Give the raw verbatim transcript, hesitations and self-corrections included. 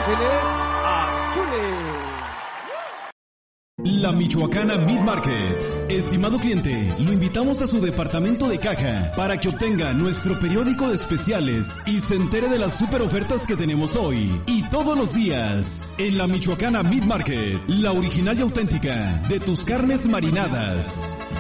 Ángeles Azules. La Michoacana Meat Market. Estimado cliente, lo invitamos a su departamento de caja para que obtenga nuestro periódico de especiales y se entere de las super ofertas que tenemos hoy y todos los días. En la Michoacana Meat Market, la original y auténtica de tus carnes marinadas.